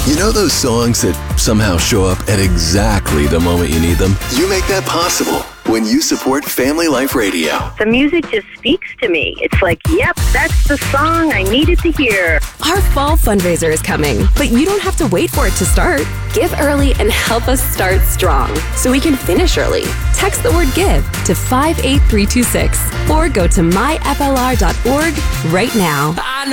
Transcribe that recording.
You know those songs that somehow show up at exactly the moment you need them? You make that possible when you support Family Life Radio. The music just speaks to me. It's like, yep, that's the song I needed to hear. Our fall fundraiser is coming, but you don't have to wait for it to start. Give early and help us start strong so we can finish early. Text the word GIVE to 58326 or go to myflr.org right now.